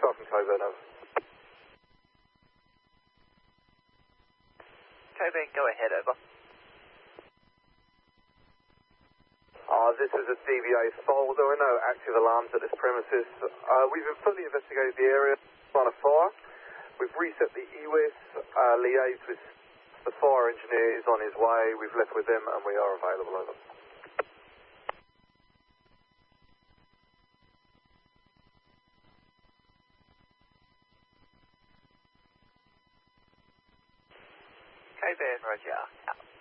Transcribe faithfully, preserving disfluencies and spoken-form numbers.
Start from Coburn, over. Coburn, go ahead, over. Uh, this is a D V A fault. There are no active alarms at this premises. Uh, we've been fully investigated the area on a fire. We've reset the E W I S, uh, liaised with the fire engineer is on his way. We've left with them and we are available, over. Coburn, roger, out.